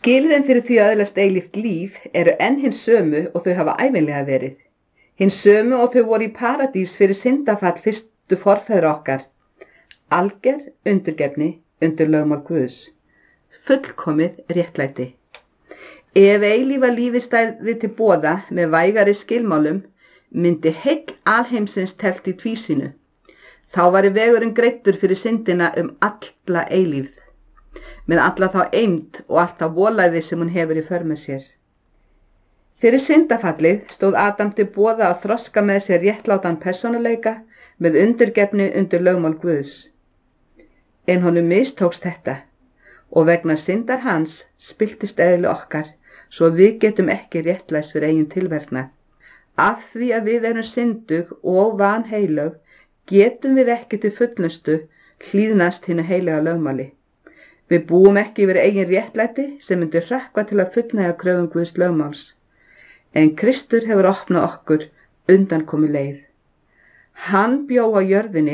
Skilyrðin fyrir því að öðlast eilíft líf eru enn hin sömu og þau hafa ævinlega verið. Hin sömu og þau voru í paradís fyrir syndafall fyrstu forfeðra okkar. Alger undirgefni undir lögmál Guðs. Fullkomið réttlæti. Ef eilífa lífi stæði til boða með vægari skilmálum, myndi heill alheimsins teflt í tvísýnu. Þá væri vegurinn greiddur fyrir syndina alla eilífð, með alla þá eymd og allt þá volæði sem hún hefur í för með sér. Fyrir syndafallið stóð Adam til boða að þroska með sér réttlátan persónuleika með undirgefni undir lögmál Guðs. En honum mistókst þetta og vegna syndar hans spilltist eðli okkar svo við getum ekki réttlæst fyrir eigin tilverknað. Af því að við erum syndug og vanheilög getum við ekki til fullnustu hlýðnast hinu heilaga lögmáli. Við búum ekki yfir eigin réttlæti sem myndi hrökkva til að fullnægja kröfum Guðs lögmáls. En Kristur hefur opnað okkur undankomu leið. Hann bjó á jörðinni